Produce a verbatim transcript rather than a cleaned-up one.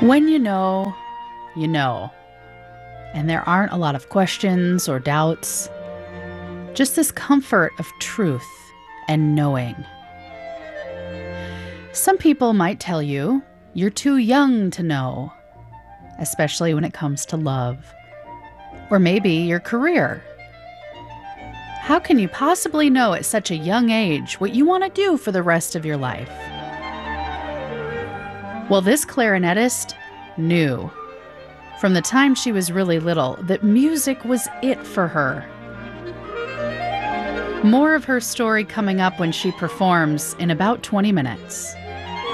When you know, you know. And there aren't a lot of questions or doubts. Just this comfort of truth and knowing. Some people might tell you you're too young to know, especially when it comes to love. Or maybe your career. How can you possibly know at such a young age what you want to do for the rest of your life? Well, this clarinetist knew, from the time she was really little, that music was it for her. More of her story coming up when she performs in about twenty minutes.